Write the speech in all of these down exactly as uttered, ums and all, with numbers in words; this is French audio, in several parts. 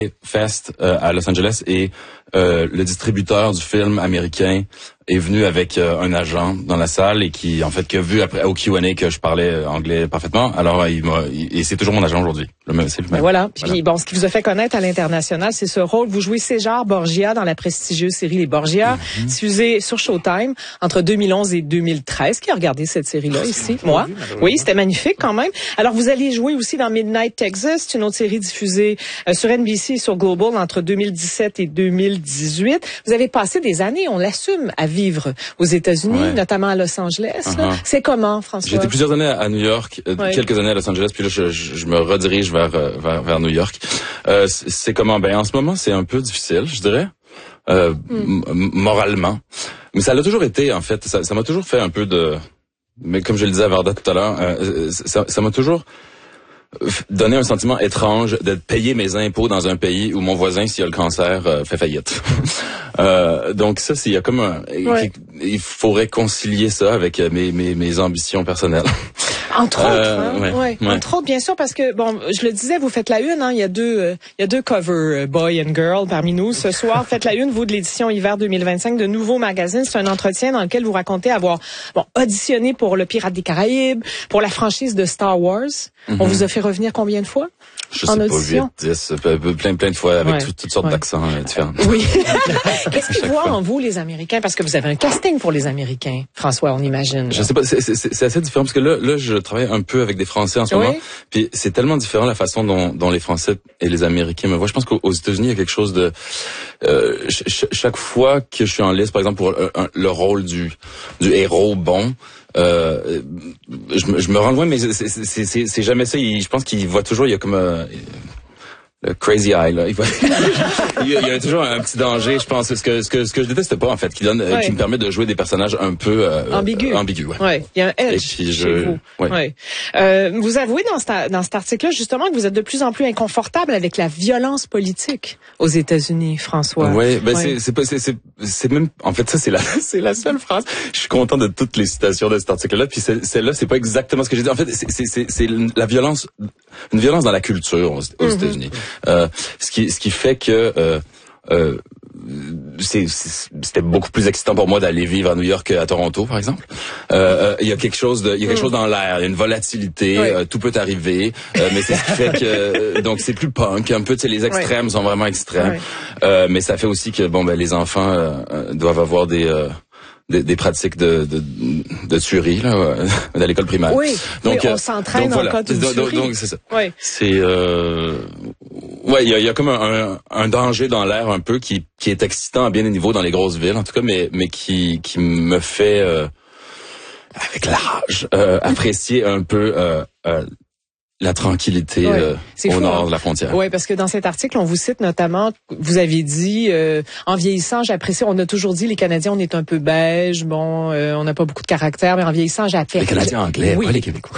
Fest euh, à Los Angeles et euh, le distributeur du film américain est venu avec euh, un agent dans la salle et qui, en fait, qui a vu après au Q and A que je parlais anglais parfaitement. Alors, il m'a, il, et c'est toujours mon agent aujourd'hui. Le même, c'est le même. Ben voilà. Puis voilà. bon, ce qui vous a fait connaître à l'international, c'est ce rôle. Vous jouez César Borgia dans la prestigieuse série Les Borgia, mm-hmm. diffusée sur Showtime entre deux mille onze et deux mille treize. Qui a regardé cette série-là ici? Moi. Vu, oui, c'était magnifique quand même. Alors, vous allez jouer aussi dans Midnight Texas, une autre série diffusée euh, sur N B C et sur Global entre deux mille dix-sept et deux mille dix-huit. Vous avez passé des années, on l'assume, à vivre aux États-Unis, ouais. notamment à Los Angeles. Uh-huh. C'est comment, François? J'ai été plusieurs années à New York, euh, ouais. quelques années à Los Angeles, puis là, je, je, je me redirige vers, vers, vers New York. Euh, c'est comment? Ben, en ce moment, c'est un peu difficile, je dirais, euh, mm. m- moralement. Mais ça l'a toujours été, en fait. Ça, ça m'a toujours fait un peu de... Mais comme je le disais à Varda tout à l'heure, euh, ça, ça m'a toujours donné un sentiment étrange de payer mes impôts dans un pays où mon voisin, s'il a le cancer, euh, fait faillite. euh, donc ça, c'est il y a comme un, ouais. il faut réconcilier ça avec mes mes, mes ambitions personnelles. Entre autres, euh, hein? ouais, ouais. Ouais. Entre autres, bien sûr, parce que bon, je le disais, vous faites la une, hein. Il y a deux, euh, il y a deux covers, euh, boy and girl, parmi nous ce soir. Faites la une, vous, de l'édition hiver deux mille vingt-cinq de Nouveau Magazine. C'est un entretien dans lequel vous racontez avoir bon auditionné pour le Pirate des Caraïbes, pour la franchise de Star Wars. Mm-hmm. On vous a fait revenir combien de fois? Je en sais audition? pas, huit, dix, plein, plein de fois, avec ouais. toutes, toutes sortes ouais. d'accents euh, différents. Oui. Qu'est-ce qu'ils voient en vous, les Américains? Parce que vous avez un casting pour les Américains, François, on imagine. Là. Je sais pas, c'est, c'est, c'est assez différent, parce que là, là, je travaille un peu avec des Français en ce oui. moment, puis c'est tellement différent la façon dont, dont les Français et les Américains me voient. Je pense qu'aux États-Unis, il y a quelque chose de... Euh, ch- chaque fois que je suis en liste, par exemple, pour un, un, le rôle du, du héros bon, Euh, je, je me rends loin, mais c'est, c'est, c'est, c'est jamais ça. Il, je pense qu'il voit toujours, il y a comme un, le crazy eye là. Il, voit, il, y a, il y a toujours un petit danger, je pense. Ce que ce que ce que je déteste pas en fait, qui donne, ouais. qui me permet de jouer des personnages un peu euh, ambigus. Euh, ambigus, ouais. Ouais. Il y a un edge chez je, vous. Ouais. Ouais. Euh, vous avouez dans cet dans cet article-là justement que vous êtes de plus en plus inconfortable avec la violence politique aux États-Unis, François. Ouais, ben ouais. c'est c'est pas c'est c'est c'est même en fait ça c'est la c'est la seule phrase. Je suis content de toutes les citations de cet article-là, puis c'est, celle-là c'est pas exactement ce que j'ai dit. En fait, c'est c'est c'est, c'est la violence, une violence dans la culture aux, aux mm-hmm. États-Unis. Euh, ce qui ce qui fait que euh, euh, c'est, c'est, c'était beaucoup plus excitant pour moi d'aller vivre à New York qu'à Toronto, par exemple. Euh, il y a quelque chose de, il y a quelque chose dans l'air, il y a une volatilité, oui. euh, tout peut arriver, euh, mais c'est ce qui fait que euh, donc c'est plus punk, un peu, tu sais, les extrêmes oui. sont vraiment extrêmes, oui. euh, mais ça fait aussi que bon ben les enfants euh, doivent avoir des euh, Des, des pratiques de, de, de tuerie là, euh, à l'école primaire. Oui, donc oui, on euh, s'entraîne donc, voilà. en cas de tuerie. Donc, donc c'est ça. Oui. C'est euh, ouais, il y a, y a comme un, un, un danger dans l'air un peu qui, qui est excitant à bien des niveaux dans les grosses villes en tout cas, mais mais qui qui me fait euh, avec l'âge euh, apprécier un peu euh, euh, la tranquillité ouais, euh, au fou, nord hein? de la frontière. Oui, parce que dans cet article, on vous cite notamment, vous avez dit, euh, en vieillissant, j'apprécie, on a toujours dit, les Canadiens, on est un peu beige, bon, euh, on n'a pas beaucoup de caractère, mais en vieillissant, j'apprécie. Les Canadiens anglais, oui. pas les Québécois.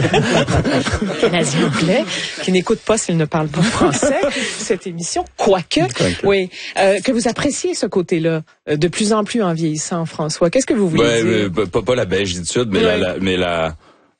Les Canadiens anglais, qui n'écoutent pas s'ils ne parlent pas français, cette émission, quoique, quoique. oui, euh, que vous appréciez ce côté-là, euh, de plus en plus en vieillissant, François. Qu'est-ce que vous voulez ouais, dire? Mais, pas, pas la beigitude, mais ouais. la, la, mais la...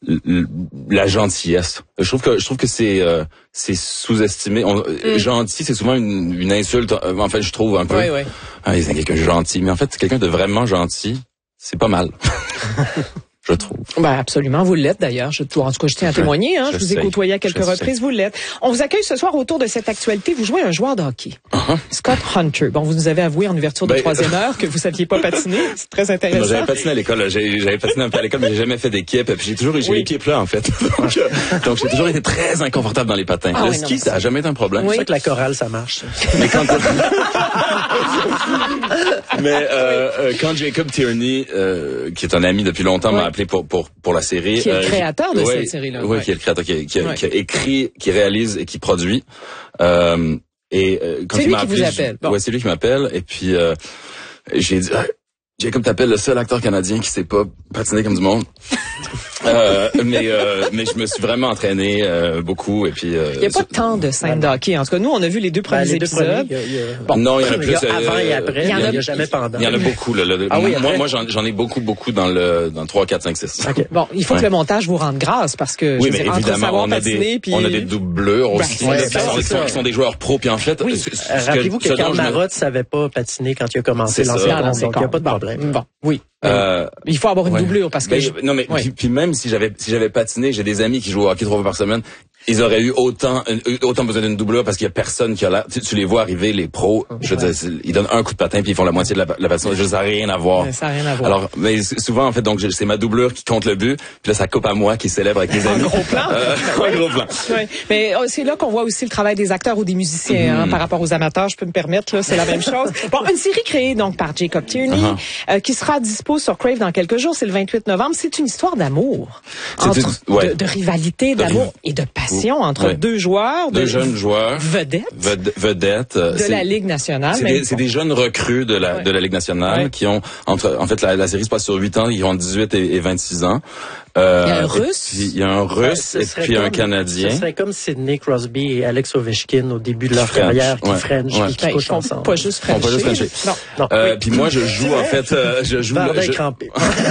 la gentillesse. Je trouve que je trouve que c'est euh, c'est sous-estimé. On, mm. Gentil, c'est souvent une, une insulte. En fait, je trouve un peu. Oui, oui. Ah, c'est quelqu'un de gentil, mais en fait, quelqu'un de vraiment gentil, c'est pas mal. Je trouve. Ben absolument, vous l'êtes d'ailleurs. Je, en tout cas, je tiens à témoigner. Hein, je, je vous ai côtoyé à quelques je reprises. Sais. Vous l'êtes. On vous accueille ce soir autour de cette actualité. Vous jouez un joueur de hockey, uh-huh. Scott Hunter. Bon, vous nous avez avoué en ouverture de ben, troisième heure que vous saviez pas patiner. C'est très intéressant. Moi, j'avais patiné à l'école. J'ai, j'avais patiné un peu à l'école, mais j'ai jamais fait d'équipe. Puis j'ai toujours eu oui. l'équipe là, en fait. donc, donc j'ai toujours été très inconfortable dans les patins. Ah, le oui, ski, non, ça a jamais été un problème. Oui. C'est vrai que la chorale, ça marche. Mais quand mais euh, euh, quand Jacob Tierney, euh, qui est un ami depuis longtemps, oui. m'a appelé pour pour pour la série. Qui est le créateur euh, de ouais, cette série-là. Oui, ouais. qui est le créateur, qui, qui, ouais. qui a écrit, qui réalise et qui produit. Euh, et euh, quand c'est il lui m'a qui appelé, vous appelle. Bon. Ouais, c'est lui qui m'appelle. Et puis euh, j'ai dit, Jacob, t'appelles le seul acteur canadien qui sait pas patiner comme du monde. Euh, mais euh, mais je me suis vraiment entraîné euh, beaucoup et puis euh, il n'y a pas sur... tant de scènes de hockey. En tout cas, nous on a vu les deux premiers ben, les deux épisodes. Premiers, il y a, il y a... Bon, non, il y en a plus. Il y a avant euh, et après. Il y, a, il y a jamais pendant. Il y en a beaucoup. Là, là. Ah oui, moi, moi, j'en, j'en ai beaucoup, beaucoup dans le dans trois, quatre, cinq, six. Okay. Bon, il faut ouais. que le montage vous rende grâce parce que oui, je mais dire, évidemment, entre on a patiner, des puis... on a des doubleurs aussi. Ouais, là, qui, sont, qui, sont, qui sont des joueurs pros. Puis en fait, oui. ce, ce rappelez-vous que, que Karl Marotte ne savait pas patiner quand il a commencé l'ancien compte, donc il n'y a pas de problème. Bon, oui. Euh, il faut avoir une ouais. doublure parce que ben, je... non mais ouais. puis, puis même si j'avais si j'avais patiné, j'ai des amis qui jouent au hockey trois fois par semaine, ils auraient eu autant autant besoin d'une doublure parce qu'il y a personne qui a là tu, tu les vois arriver les pros, je veux ouais. dire ils donnent un coup de patin puis ils font la moitié de la, la patin, ça n'a rien à voir. Ouais, ça n'a rien à voir. Alors mais souvent en fait donc c'est ma doublure qui compte le but, puis là ça coupe à moi qui célèbre avec les amis. Un gros plan. Euh, un gros plan. Ouais. Mais c'est là qu'on voit aussi le travail des acteurs ou des musiciens mm-hmm. hein, par rapport aux amateurs, je peux me permettre là, c'est la même chose. Bon, une série créée donc par Jacob Tierney uh-huh. euh, qui sera dispo sur Crave dans quelques jours, c'est le vingt-huit novembre, c'est une histoire d'amour, entre, une, ouais. de, de rivalité, d'amour et de passion entre ouais. deux joueurs, deux de, jeunes joueurs, vedettes, ved, vedettes de la Ligue nationale. C'est des, c'est des jeunes recrues de la ouais. de la Ligue nationale ouais. qui ont entre en fait la, la série se passe sur huit ans, ils ont dix-huit et, et vingt-six ans. Euh, il y a un Russe. Il y a un Russe ouais, et puis comme, un Canadien. Ce serait comme Sidney Crosby et Alex Ovechkin au début de leur French, carrière qui ouais, French ouais. et qui couchent ensemble. Pas juste French. Pas juste French. Non. non. Euh, oui. Puis moi je joue en fait euh, je joue le, je... crampé.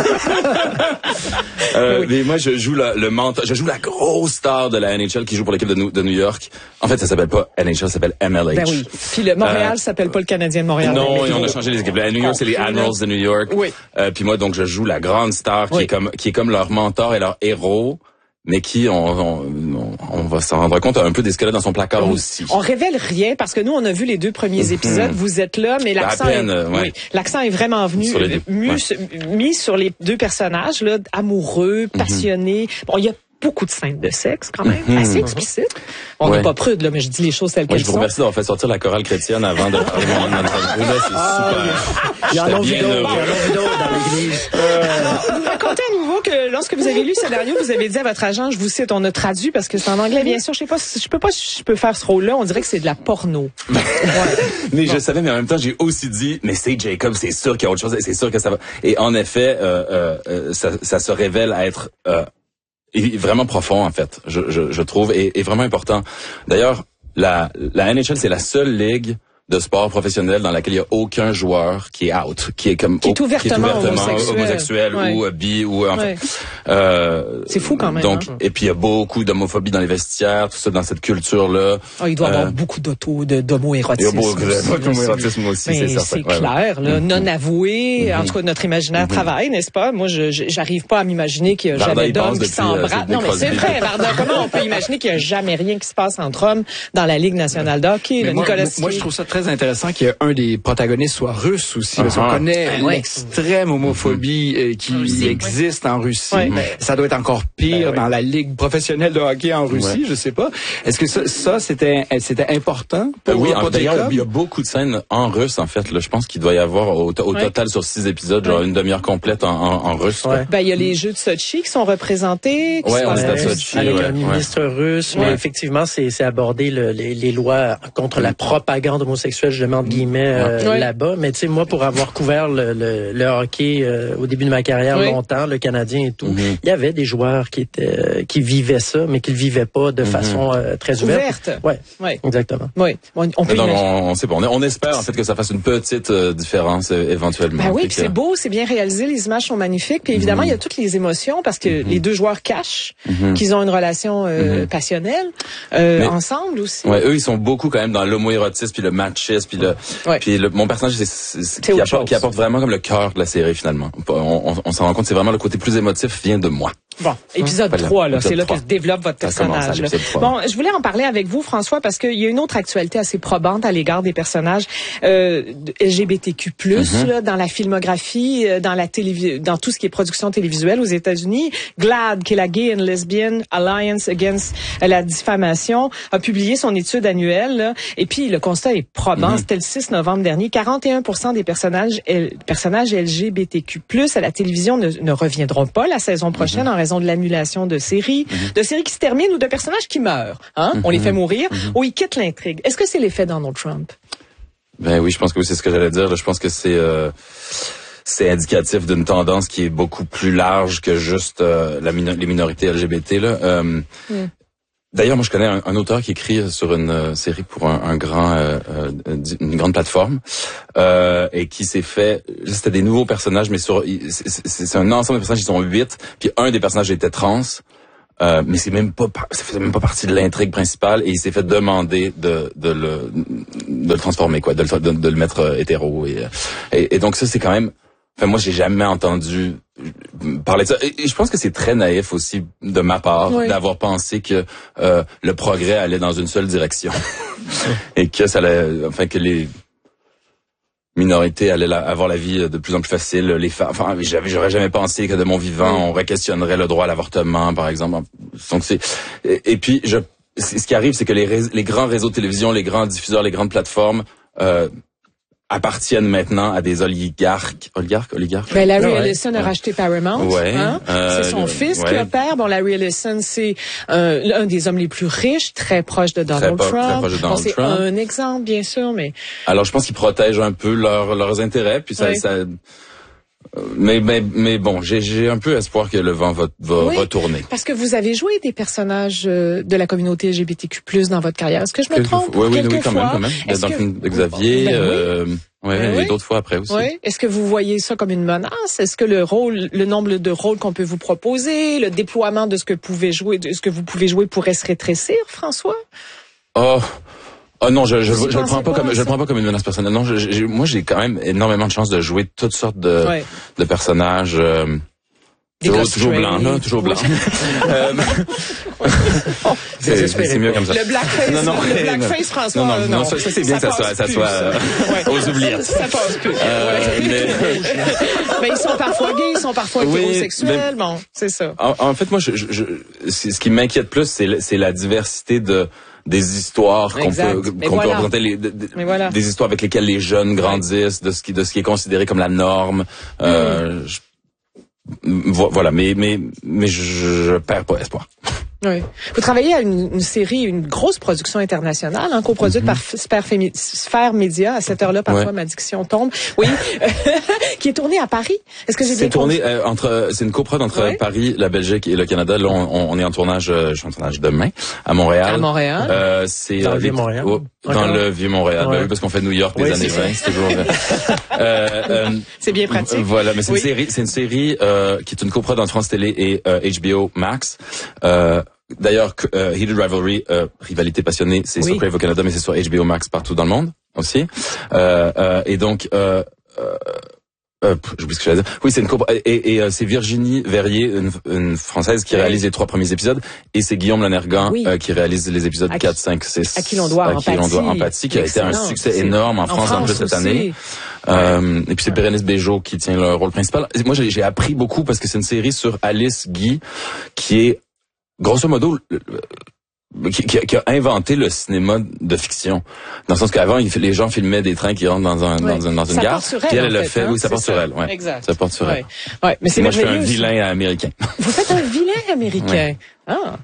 euh, oui. Mais moi je joue la, le mentor, je joue la grosse star de la N H L qui joue pour l'équipe de New, de New York. En fait ça s'appelle pas N H L, ça s'appelle M L H. Ben oui. Puis le Montréal euh, s'appelle pas le Canadien de Montréal. Non, on a changé les équipes. À New York c'est les Admirals de New York. Oui. Euh, puis moi donc je joue la grande star qui oui. est comme qui est comme leur mentor et leur héros. Mais qui, on, on, on va s'en rendre compte, a un peu des squelettes dans son placard oui. aussi. On révèle rien parce que nous, on a vu les deux premiers épisodes. Mm-hmm. Vous êtes là, mais l'accent, peine, est, ouais. oui, l'accent est vraiment venu sur les, mis, ouais. mis sur les deux personnages, là, amoureux, passionnés. Mm-hmm. Bon, il y a beaucoup de scènes de sexe quand même, mm-hmm. assez explicite. On n'est ouais. pas prude là, mais je dis les choses telles qu'elles sont. Je vous remercie d'avoir fait sortir la chorale chrétienne avant de parler de mon entrevue. Là, c'est super. Il y en a vu d'autres, il y en a vu d'autres dans l'église. Vous racontez à nouveau que lorsque vous avez lu le scénario, vous avez dit à votre agent, je vous cite, on a traduit parce que c'est en anglais, bien sûr. Je sais pas, je peux pas, je peux faire ce rôle-là. On dirait que c'est de la porno. Ouais. Mais bon. Je savais, mais en même temps, j'ai aussi dit, mais c'est Jacob, c'est sûr qu'il y a autre chose, c'est sûr que ça va. Et en effet, euh, euh, ça, ça se révèle à être euh, vraiment profond en fait, je, je, je trouve, et, et vraiment important. D'ailleurs, la, la N H L, c'est la seule ligue de sport professionnel dans laquelle il y a aucun joueur qui est out, qui est comme qui est ouvertement, qui est ouvertement homosexuel, homosexuel ouais. ou bi ou en ouais. fait. Euh, c'est fou quand même. Donc hein. Et puis il y a beaucoup d'homophobie dans les vestiaires, tout ça dans cette culture là. Oh, il doit y euh, avoir beaucoup d'auto de d'homo-érotisme. Il y a beaucoup d'homo-érotisme aussi, mais c'est certain. C'est ouais, clair, ouais. là, mm-hmm. non avoué. Mm-hmm. En tout cas, notre imaginaire mm-hmm. travaille, n'est-ce pas? Moi, je j'arrive pas à m'imaginer qu'il y a Varda, jamais d'hommes qui s'embrassent. Euh, non, mais c'est vrai, Varda. Comment on peut imaginer qu'il y a jamais rien qui se passe entre hommes dans la Ligue nationale de hockey? Là, moi, Nicolas moi, je trouve ça très intéressant qu'il y ait un des protagonistes soit russe aussi. Uh-huh. Parce qu'on connaît ben, l'extrême ouais. homophobie euh, qui Russie, existe ouais. en Russie. Ouais. Ça doit être encore pire ben, dans ouais. la ligue professionnelle de hockey en Russie, ouais. je sais pas. Est-ce que ça, ça c'était, c'était important pour, oui, pour d'ailleurs, il y a beaucoup de scènes en russe, en fait. Là, je pense qu'il doit y avoir au, au ouais. total sur six épisodes, genre ouais. une demi-heure complète en, en, en russe. Ouais. Ben, il y a les Jeux de Sochi qui sont représentés. Oui, on est à Sochi. Avec ouais. un ministre ouais. russe, mais ouais. effectivement, c'est, c'est aborder le, les, les lois contre la propagande homosexuelle, je demande guillemets, euh, ouais. là-bas. Mais tu sais, moi, pour avoir couvert le, le, le hockey euh, au début de ma carrière oui. longtemps, le Canadien et tout, il mm-hmm. y avait des joueurs qui étaient euh, qui vivaient ça, mais qui le vivaient pas de mm-hmm. façon euh, très ouverte. Ouverte. Ouais, ouais. exactement. Oui, on, on peut. Donc, on, on sait pas. On, on espère en fait que ça fasse une petite euh, différence euh, éventuellement. Ben oui, puis que... c'est beau, c'est bien réalisé, les images sont magnifiques. Puis évidemment, il mm-hmm. y a toutes les émotions parce que mm-hmm. les deux joueurs cachent mm-hmm. qu'ils ont une relation euh, mm-hmm. passionnelle euh, mais, ensemble aussi. Ouais, eux, ils sont beaucoup quand même dans l'homo-érotisme puis le machisme puis le, ouais. puis le, mon personnage, c'est, c'est, c'est qui, apporte, qui apporte vraiment comme le cœur de la série finalement. On, on, on s'en rend compte, c'est vraiment le côté plus émotif vient de moi. Bon, épisode hum, trois, là, c'est là que se développe votre personnage. Là. Bon, je voulais en parler avec vous, François, parce qu'il y a une autre actualité assez probante à l'égard des personnages euh, L G B T Q plus, mm-hmm. là, dans la filmographie, dans la télévi- dans tout ce qui est production télévisuelle aux États-Unis. GLAAD, qui est la Gay and Lesbian Alliance Against la diffamation, a publié son étude annuelle. Là, et puis, le constat est probant. Mm-hmm. C'était le six novembre dernier. quarante et un pour cent des personnages, L- personnages L G B T Q plus à la télévision ne, ne reviendront pas la saison prochaine mm-hmm. en raison de l'annulation de séries, mm-hmm. de séries qui se terminent ou de personnages qui meurent. Hein? Mm-hmm. On les fait mourir mm-hmm. ou ils quittent l'intrigue. Est-ce que c'est l'effet Donald Trump? Ben oui, je pense que c'est ce que j'allais dire. Je pense que c'est... Euh... c'est indicatif d'une tendance qui est beaucoup plus large que juste euh, la mino- les minorités L G B T. Là. Euh, mm. D'ailleurs, moi, je connais un, un auteur qui écrit sur une euh, série pour un, un grand, euh, euh, une grande plateforme, euh, et qui s'est fait. C'était des nouveaux personnages, mais sur, c'est, c'est, c'est un ensemble de personnages. Ils sont huit. Puis un des personnages était trans, euh, mais c'est même pas, ça faisait même pas partie de l'intrigue principale. Et il s'est fait demander de, de le, de le transformer, quoi, de le, de, de le mettre euh, hétéro. Et, et, et donc ça, c'est quand même. Enfin, moi, j'ai jamais entendu parler de ça. Et je pense que c'est très naïf aussi de ma part oui. d'avoir pensé que euh, le progrès allait dans une seule direction et que ça allait, enfin que les minorités allaient la, avoir la vie de plus en plus facile. Les femmes, enfin, j'avais, j'aurais jamais pensé que de mon vivant, on re-questionnerait le droit à l'avortement, par exemple. Donc c'est et, et puis je, ce qui arrive, c'est que les, les grands réseaux de télévision, les grands diffuseurs, les grandes plateformes euh, appartiennent maintenant à des oligarques, oligarques, oligarques. Ben, Larry ouais. Ellison a racheté Paramount. Ouais. Hein? Euh, c'est son le, fils ouais. qui opère. Bon, Larry Ellison, c'est euh, un des hommes les plus riches, très proche de Donald très Trump. Très proche de Donald bon, c'est Trump. un exemple, bien sûr, mais. Alors, je pense qu'ils protègent un peu leurs leurs intérêts, puis ça, oui. ça. Mais, mais, mais bon, j'ai, j'ai un peu espoir que le vent va, va oui, retourner. Parce que vous avez joué des personnages de la communauté L G B T Q plus, dans votre carrière. Est-ce que je me quelques trompe? Oui, oui, oui, quand fois? même, quand même. Est-ce dans que... le film de Xavier, ben, euh, oui. ouais, ben, et oui. d'autres fois après aussi. Oui. Est-ce que vous voyez ça comme une menace? Est-ce que le rôle, le nombre de rôles qu'on peut vous proposer, le déploiement de ce que vous pouvez jouer, de ce que vous pouvez jouer pourrait se rétrécir, François? Oh. Ah oh non, je je, je, je le prends pas, pas comme je le prends pas comme une menace personnelle. Non, je, je, moi j'ai quand même énormément de chance de jouer toutes sortes de ouais. de personnages. Euh, toujours, toujours blanc, là, toujours blanc. euh, c'est, c'est, c'est mieux comme ça. Le blackface, non, non, le blackface, François. Non, non, non, non ça, ça c'est bien ça que ça soit, ça soit euh, ouais. aux oubliettes. Ça passe plus. Euh, ouais. mais... mais ils sont parfois gays, ils sont parfois oui, hétérosexuels. Bon, c'est ça. En, en fait, moi, je, je, je, ce qui m'inquiète plus, c'est, c'est la diversité de des histoires qu'on exact. peut qu'on mais peut voilà. représenter les de, de, voilà. des histoires avec lesquelles les jeunes grandissent, de ce qui de ce qui est considéré comme la norme. Euh, mm. je, voilà, mais mais mais je, je perds pas espoir. Oui. Vous travaillez à une, une série, une grosse production internationale, hein, coproduite mm-hmm. par Sphère, Fémi- Sphère Média. À cette heure-là, parfois, ouais. ma diction tombe. Oui. Qui est tournée à Paris. Est-ce que j'ai bien C'est tourné euh, entre, c'est une coprod entre ouais. Paris, la Belgique et le Canada. Là, on, on est en tournage, euh, je suis en tournage demain, à Montréal. À Montréal. Euh, c'est dans le vieux Montréal. Oh, dans le vieux Montréal. Ouais. Ben oui, parce qu'on fait New York des oui, années vingt. C'est toujours. euh, euh, c'est bien pratique. Voilà, mais c'est oui. une série, c'est une série euh, qui est une coprod entre France Télé et euh, H B O Max. Euh, D'ailleurs, euh, Heated Rivalry, euh, rivalité passionnée, c'est oui. sur Crave au Canada, mais c'est sur H B O Max partout dans le monde aussi. Euh, euh, et donc, euh, euh, euh, j'oublie ce que j'allais dire. Oui, c'est une co- et, et, et euh, c'est Virginie Verrier, une, une Française, qui oui. réalise les trois premiers épisodes, et c'est Guillaume Lanergan oui. euh, qui réalise les épisodes à quatre, cinq, six. À qui l'on doit à Empathie. Qui l'on doit Empathie, qui Excellent. a été un succès c'est... énorme en, en France, France en plus cette aussi. année. Euh, et puis c'est Bérénice Bejo qui tient le rôle principal. Moi, j'ai, j'ai appris beaucoup parce que c'est une série sur Alice Guy, qui est grosso modo, qui, qui, qui a inventé le cinéma de fiction. Dans le sens qu'avant, il, les gens filmaient des trains qui rentrent dans, un, ouais. dans, un, dans une ça gare. Elle, puis elle, elle le fait, fait, hein, oui, ça porte sur elle. Ouais. Exact. Ça porte sur ouais. elle. Ouais. Mais c'est moi, je fais un aussi. vilain américain. Vous faites un vilain américain. Ouais. Ah.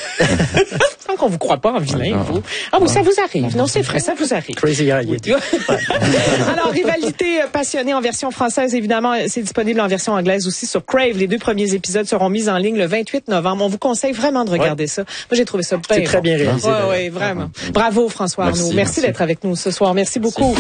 Tant qu'on vous croit pas en vilain, ah, vous. Ah oui, ça vous arrive. Non, c'est vrai, ça vous arrive. Crazy Eye. Alors, Rivalité passionnée en version française, évidemment, c'est disponible en version anglaise aussi sur Crave. Les deux premiers épisodes seront mis en ligne le vingt-huit novembre. On vous conseille vraiment de regarder ouais. ça. Moi, j'ai trouvé ça bien C'est très bien réalisé. Oui, oui, vraiment. Bravo, François Arnaud. Merci, merci d'être avec nous ce soir. Merci beaucoup. Merci.